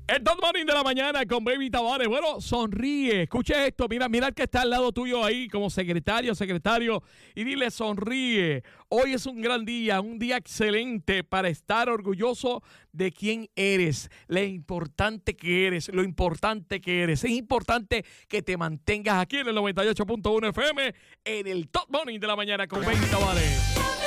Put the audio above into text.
El Top Morning de la mañana con Baby Tavares. Bueno, sonríe. Escucha esto. Mira el que está al lado tuyo ahí como secretario. Y dile, sonríe. Hoy es un gran día, un día excelente para estar orgulloso de quién eres. Lo importante que eres. Es importante que te mantengas aquí en el 98.1 FM en el Top Morning de la mañana con Baby Tavares.